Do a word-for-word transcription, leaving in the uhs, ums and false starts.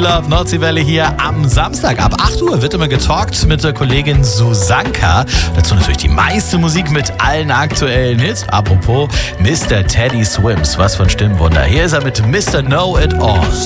Love Nordseewelle hier am Samstag. Ab acht Uhr wird immer getalkt mit der Kollegin Susanka. Dazu natürlich die meiste Musik mit allen aktuellen Hits. Apropos Mister Teddy Swims, was für ein Stimmwunder. Hier ist er mit Mister Know It All.